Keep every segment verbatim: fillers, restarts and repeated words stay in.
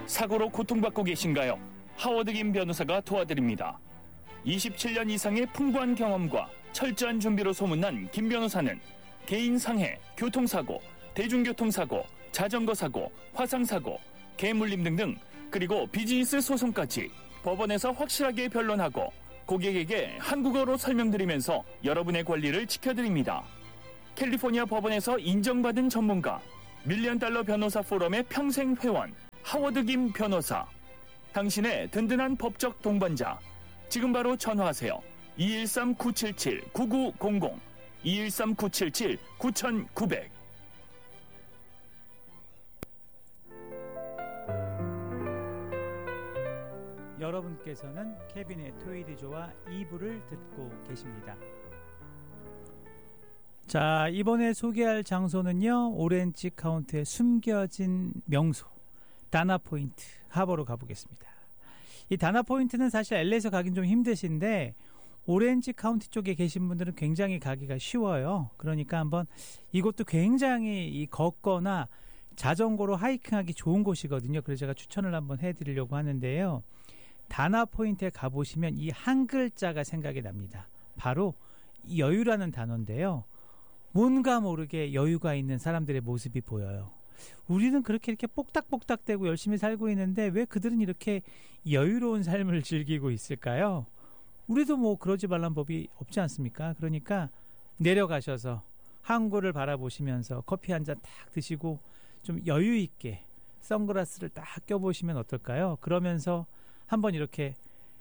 사고로 고통받고 계신가요? 하워드 김 변호사가 도와드립니다. 이십칠 년 이상의 풍부한 경험과 철저한 준비로 소문난 김 변호사는 개인 상해, 교통사고, 대중교통사고, 자전거사고, 화상사고, 개물림 등등, 그리고 비즈니스 소송까지 법원에서 확실하게 변론하고 고객에게 한국어로 설명드리면서 여러분의 권리를 지켜드립니다. 캘리포니아 법원에서 인정받은 전문가, 밀리언 달러 변호사 포럼의 평생 회원, 하워드 김 변호사. 당신의 든든한 법적 동반자. 지금 바로 전화하세요. 이일삼 구칠칠 구구공공, 이일삼 구칠칠 구구공공. 여러분께서는 케빈의 토요일이조와 이 부를 듣고 계십니다. 자, 이번에 소개할 장소는요, 오렌지 카운티의 숨겨진 명소 다나 포인트 하버로 가보겠습니다. 이 다나 포인트는 사실 엘에이에서 가긴 좀 힘드신데 오렌지 카운티 쪽에 계신 분들은 굉장히 가기가 쉬워요. 그러니까 한번 이곳도 굉장히 이 걷거나 자전거로 하이킹하기 좋은 곳이거든요. 그래서 제가 추천을 한번 해드리려고 하는데요. 다나 포인트에 가보시면 이 한 글자가 생각이 납니다. 바로 여유라는 단어인데요. 뭔가 모르게 여유가 있는 사람들의 모습이 보여요. 우리는 그렇게 이렇게 뽁닥뽁닥대고 열심히 살고 있는데 왜 그들은 이렇게 여유로운 삶을 즐기고 있을까요? 우리도 뭐 그러지 말란 법이 없지 않습니까? 그러니까 내려가셔서 항구를 바라보시면서 커피 한 잔 딱 드시고 좀 여유 있게 선글라스를 딱 껴보시면 어떨까요? 그러면서 한번 이렇게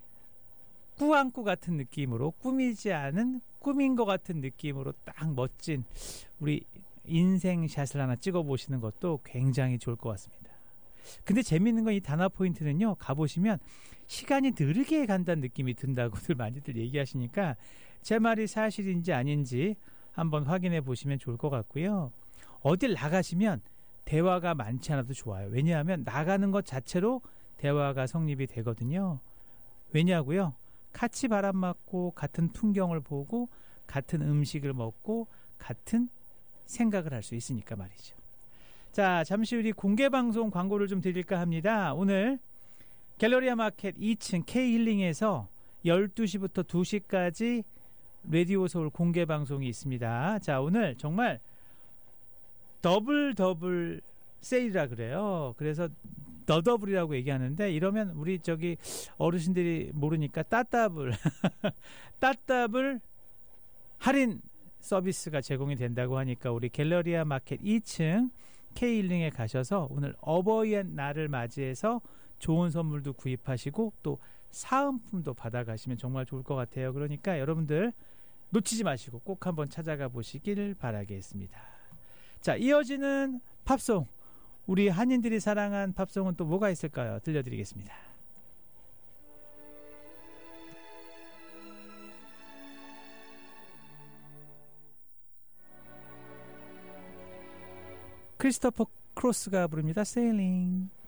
꾸안꾸 같은 느낌으로, 꾸미지 않은 꾸민 것 같은 느낌으로 딱 멋진 우리 인생샷을 하나 찍어보시는 것도 굉장히 좋을 것 같습니다. 근데 재밌는 건 이 다나 포인트는요, 가보시면 시간이 느리게 간다는 느낌이 든다고들 많이들 얘기하시니까 제 말이 사실인지 아닌지 한번 확인해 보시면 좋을 것 같고요. 어딜 나가시면 대화가 많지 않아도 좋아요. 왜냐하면 나가는 것 자체로 대화가 성립이 되거든요. 왜냐고요? 같이 바람 맞고 같은 풍경을 보고 같은 음식을 먹고 같은 생각을 할 수 있으니까 말이죠. 자, 잠시 우리 공개방송 광고를 좀 드릴까 합니다. 오늘 갤러리아 마켓 이 층 K힐링에서 열두 시부터 두 시까지 라디오 서울 공개방송이 있습니다. 자, 오늘 정말 더블 더블 세일이라 그래요. 그래서 더더블이라고 얘기하는데 이러면 우리 저기 어르신들이 모르니까 따따블 따따블 할인 서비스가 제공이 된다고 하니까 우리 갤러리아 마켓 이 층 K힐링에 가셔서 오늘 어버이의 날을 맞이해서 좋은 선물도 구입하시고 또 사은품도 받아가시면 정말 좋을 것 같아요. 그러니까 여러분들 놓치지 마시고 꼭 한번 찾아가 보시길 바라겠습니다. 자, 이어지는 팝송, 우리 한인들이 사랑한 팝송은 또 뭐가 있을까요? 들려드리겠습니다. 크리스토퍼 크로스가 부릅니다. Sailing.